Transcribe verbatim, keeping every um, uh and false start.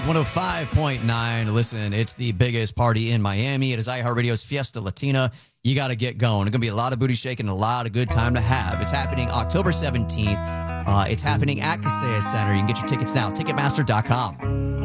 one oh five point nine. Listen, it's the biggest party in Miami. It is iHeartRadio's Fiesta Latina. You got to get going. It's going to be a lot of booty shaking and a lot of good time to have. It's happening October seventeenth. Uh, it's happening at Kaseya Center. You can get your tickets now. Ticketmaster dot com.